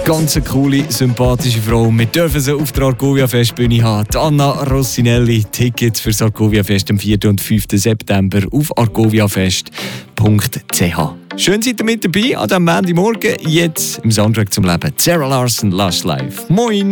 Ganz eine coole, sympathische Frau. Wir dürfen sie auf der Argovia-Festbühne haben. Die Anna Rossinelli. Tickets für das Argovia-Fest am 4. und 5. September auf argoviafest.ch. Schön seid ihr mit dabei an diesem Montagmorgen. Jetzt im Soundtrack zum Leben. Sarah Larson, Lush Life. Moin!